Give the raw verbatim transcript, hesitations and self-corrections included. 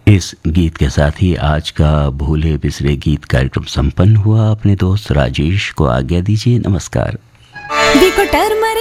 इस गीत के साथ ही आज का भूले बिसरे गीत कार्यक्रम संपन्न हुआ। अपने दोस्त राजेश को आज्ञा दीजिए। नमस्कार। देखो टर्मर